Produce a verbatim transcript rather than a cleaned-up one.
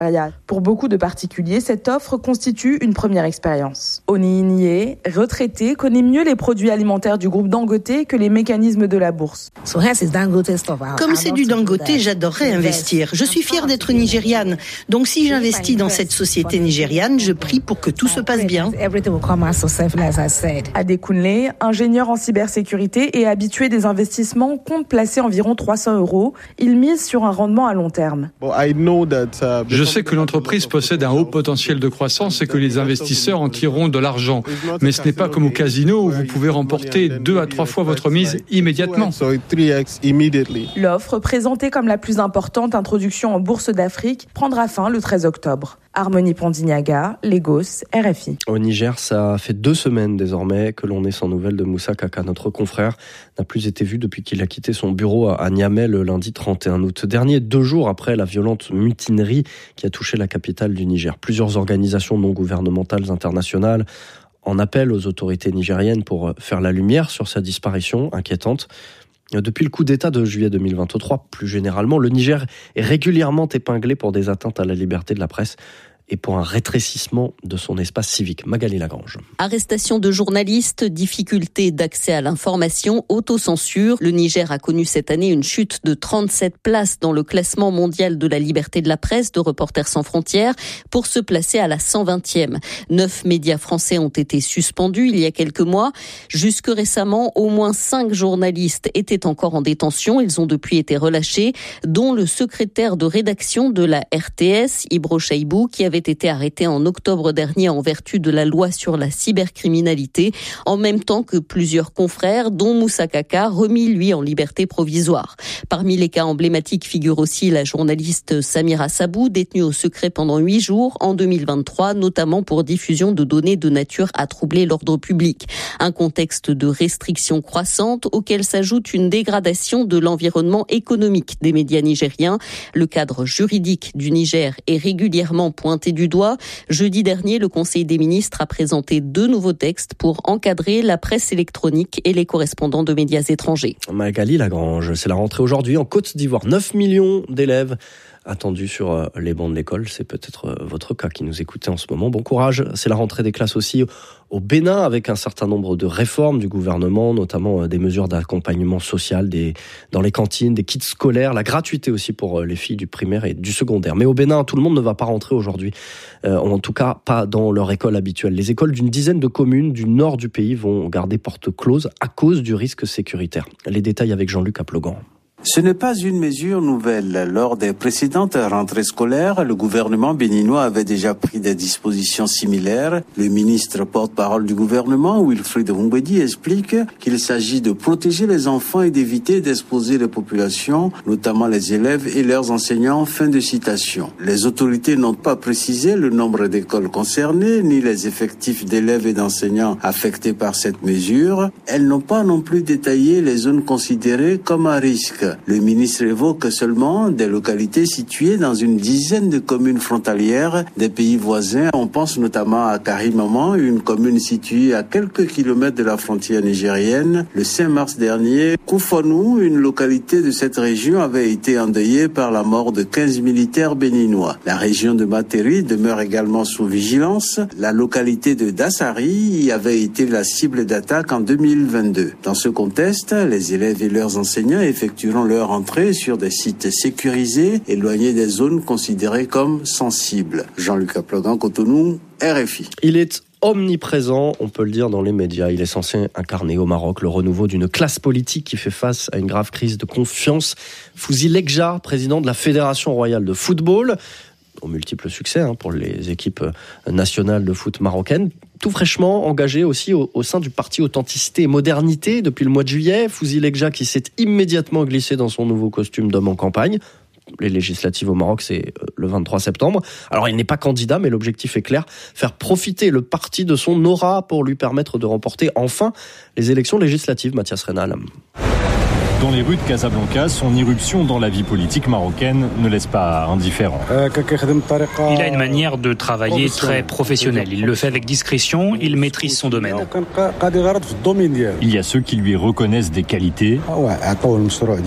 Pour beaucoup de particuliers, cette offre constitue une première expérience. Oni Nié, retraité, connaît mieux les produits alimentaires du groupe Dangote que les mécanismes de la bourse. Comme c'est du Dangote, j'adorerais investir. Je suis fière d'être nigériane. Donc si j'investis dans cette société nigériane, je prie pour que tout se passe bien. Adekunle, ingénieur en cybersécurité et habitué des investissements, compte placer environ trois cents euros. Il mise sur un rendement à long terme. Je sais que l'entreprise possède un haut potentiel de croissance et que les investisseurs en tireront de l'argent. Mais ce n'est pas comme au casino où vous pouvez remporter deux à trois fois votre mise immédiatement. L'offre, présentée comme la plus importante introduction en bourse d'Afrique, prendra fin le treize octobre. Harmonie Pondignaga, Lagos, R F I. Au Niger, ça fait deux semaines désormais que l'on est sans nouvelles de Moussa Kaka. Notre confrère n'a plus été vu depuis qu'il a quitté son bureau à Niamey le lundi trente et un août dernier, deux jours après la violente mutinerie qui a touché la capitale du Niger. Plusieurs organisations non gouvernementales internationales en appellent aux autorités nigériennes pour faire la lumière sur sa disparition inquiétante. Depuis le coup d'État de juillet deux mille vingt-trois, plus généralement, le Niger est régulièrement épinglé pour des atteintes à la liberté de la presse et pour un rétrécissement de son espace civique. Magali Lagrange. Arrestation de journalistes, difficulté d'accès à l'information, autocensure. Le Niger a connu cette année une chute de trente-sept places dans le classement mondial de la liberté de la presse de Reporters sans frontières pour se placer à la cent vingtième. Neuf médias français ont été suspendus il y a quelques mois. Jusque récemment, au moins cinq journalistes étaient encore en détention. Ils ont depuis été relâchés, dont le secrétaire de rédaction de la R T S, Ibro Chaibou, qui avait été arrêté en octobre dernier en vertu de la loi sur la cybercriminalité, en même temps que plusieurs confrères, dont Moussa Kaka, remis lui en liberté provisoire. Parmi les cas emblématiques figure aussi la journaliste Samira Sabou, détenue au secret pendant huit jours en deux mille vingt-trois, notamment pour diffusion de données de nature à troubler l'ordre public. Un contexte de restrictions croissantes auquel s'ajoute une dégradation de l'environnement économique des médias nigériens. Le cadre juridique du Niger est régulièrement pointé du doigt. Jeudi dernier, le Conseil des ministres a présenté deux nouveaux textes pour encadrer la presse électronique et les correspondants de médias étrangers. Magali Lagrange, c'est la rentrée aujourd'hui en Côte d'Ivoire. neuf millions d'élèves attendus sur les bancs de l'école. C'est peut-être votre cas qui nous écoutez en ce moment. Bon courage. C'est la rentrée des classes aussi au Bénin avec un certain nombre de réformes du gouvernement, notamment des mesures d'accompagnement social des, dans les cantines, des kits scolaires, la gratuité aussi pour les filles du primaire et du secondaire. Mais au Bénin, tout le monde ne va pas rentrer aujourd'hui. Euh, en tout cas, pas dans leur école habituelle. Les écoles d'une dizaine de communes du nord du pays vont garder porte close à cause du risque sécuritaire. Les détails avec Jean-Luc Aplogan. Ce n'est pas une mesure nouvelle. Lors des précédentes rentrées scolaires, le gouvernement béninois avait déjà pris des dispositions similaires. Le ministre porte-parole du gouvernement, Wilfried Oumbedi, explique qu'il s'agit de protéger les enfants et d'éviter d'exposer les populations, notamment les élèves et leurs enseignants. Fin de citation. Les autorités n'ont pas précisé le nombre d'écoles concernées, ni les effectifs d'élèves et d'enseignants affectés par cette mesure. Elles n'ont pas non plus détaillé les zones considérées comme à risque. Le ministre évoque seulement des localités situées dans une dizaine de communes frontalières des pays voisins. On pense notamment à Karimaman, une commune située à quelques kilomètres de la frontière nigérienne. Le cinq mars dernier, Koufonou, une localité de cette région, avait été endeuillée par la mort de quinze militaires béninois. La région de Materi demeure également sous vigilance. La localité de Dassari y avait été la cible d'attaque en deux mille vingt-deux. Dans ce contexte, les élèves et leurs enseignants effectueront leur entrée sur des sites sécurisés, éloignés des zones considérées comme sensibles. Jean-Luc Aplogan, Cotonou, R F I. Il est omniprésent, on peut le dire, dans les médias. Il est censé incarner au Maroc le renouveau d'une classe politique qui fait face à une grave crise de confiance. Fouzi Lekja, président de la Fédération royale de football, aux multiples succès hein, pour les équipes nationales de foot marocaines, tout fraîchement engagé aussi au, au sein du parti Authenticité et Modernité depuis le mois de juillet. Fouzi Lekja qui s'est immédiatement glissé dans son nouveau costume d'homme en campagne. Les législatives au Maroc, c'est le vingt-trois septembre. Alors, il n'est pas candidat, mais l'objectif est clair, faire profiter le parti de son aura pour lui permettre de remporter enfin les élections législatives. Mathias Reynal. Dans les rues de Casablanca, son irruption dans la vie politique marocaine ne laisse pas indifférent. Il a une manière de travailler très professionnelle. Il le fait avec discrétion, il maîtrise son domaine. Il y a ceux qui lui reconnaissent des qualités